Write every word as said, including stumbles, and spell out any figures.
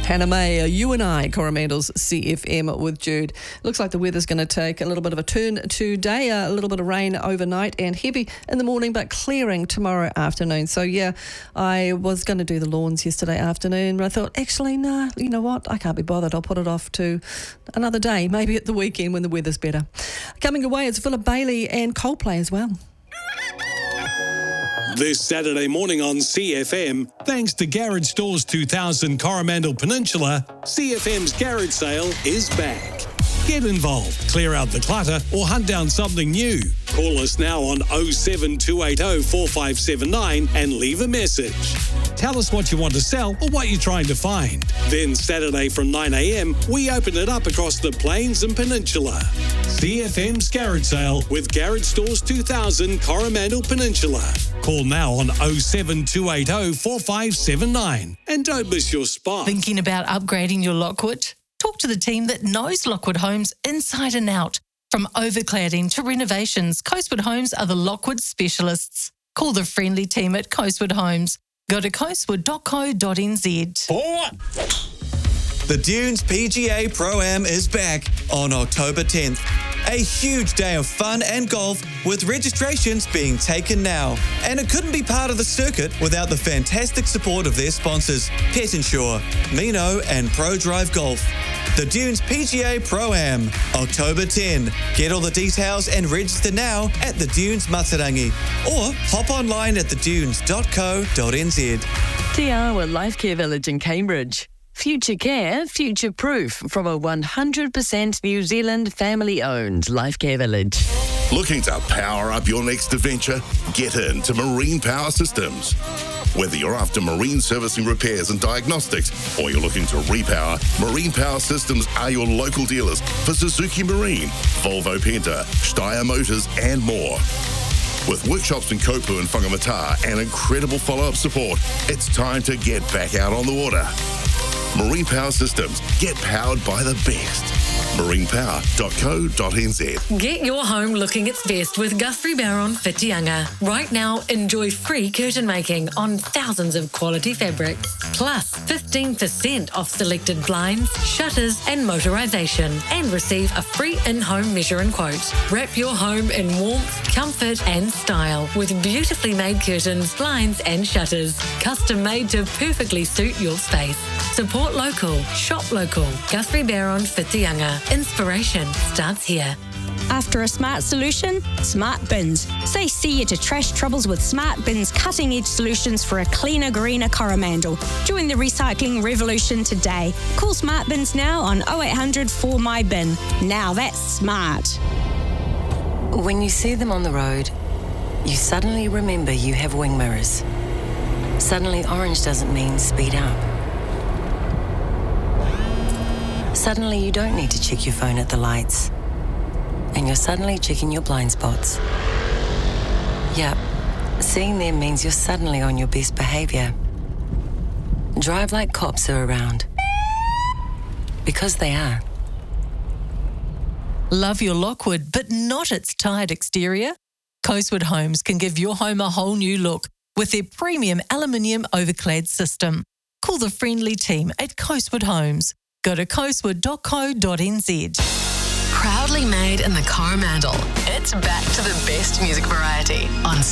Hannah May, You and I, Coromandel's C F M with Jude. Looks like the weather's going to take a little bit of a turn today, a little bit of rain overnight and heavy in the morning, but clearing tomorrow afternoon. So, yeah, I was going to do the lawns yesterday afternoon, but I thought, actually, nah, you know what? I can't be bothered. I'll put it off to another day, maybe at the weekend when the weather's better. Coming away, it's Philip Bailey and Coldplay as well. This Saturday morning on C F M, thanks to Garage Stores two thousand Coromandel Peninsula, C F M's garage sale is back. Get involved, clear out the clutter, or hunt down something new. Call us now on oh seven two eight oh four five seven nine and leave a message. Tell us what you want to sell or what you're trying to find. Then Saturday from nine a.m, we open it up across the Plains and Peninsula. C F M's garage sale with Garage Stores two thousand Coromandel Peninsula. Call now on oh seven two eight oh four five seven nine and don't miss your spot. Thinking about upgrading your Lockwood? Talk to the team that knows Lockwood Homes inside and out. From overcladding to renovations, Coastwood Homes are the Lockwood specialists. Call the friendly team at Coastwood Homes. Go to coastwood dot co dot n z. Four. The Dunes P G A Pro-Am is back on October tenth. A huge day of fun and golf with registrations being taken now. And it couldn't be part of the circuit without the fantastic support of their sponsors, Pet Insure, Mino and Pro Drive Golf. The Dunes P G A Pro-Am, October tenth. Get all the details and register now at the Dunes Matarangi or hop online at the dunes dot co dot n z. Te Awa Life Care Village in Cambridge. Future care, future proof from a one hundred percent New Zealand family-owned life care village. Looking to power up your next adventure? Get into Marine Power Systems. Whether you're after marine servicing repairs and diagnostics or you're looking to repower, Marine Power Systems are your local dealers for Suzuki Marine, Volvo Penta, Steyr Motors and more. With workshops in Kopu and Whangamata and incredible follow-up support, it's time to get back out on the water. Marine Power Systems. Get powered by the best. marine power dot co dot n z. Get your home looking its best with Guthrie Barron Whitianga. Right now, enjoy free curtain making on thousands of quality fabrics. Plus, fifteen percent off selected blinds, shutters and motorisation. And receive a free in-home measure and quote. Wrap your home in warmth, comfort and style with beautifully made curtains, blinds and shutters. Custom made to perfectly suit your space. Support local, shop local. Guthrie Barron Whitianga. Inspiration starts here. After a smart solution, Smart Bins. Say see you to trash troubles with Smart Bins' cutting-edge solutions for a cleaner, greener Coromandel. Join the recycling revolution today. Call Smart Bins now on oh eight hundred four my bin. Now that's smart. When you see them on the road, you suddenly remember you have wing mirrors. Suddenly orange doesn't mean speed up. Suddenly you don't need to check your phone at the lights. And you're suddenly checking your blind spots. Yep, seeing them means you're suddenly on your best behaviour. Drive like cops are around. Because they are. Love your Lockwood, but not its tired exterior? Coastwood Homes can give your home a whole new look with their premium aluminium overclad system. Call the friendly team at Coastwood Homes. Go to coastwood dot co dot n z. Proudly made in the Coromandel. It's back to the best music variety on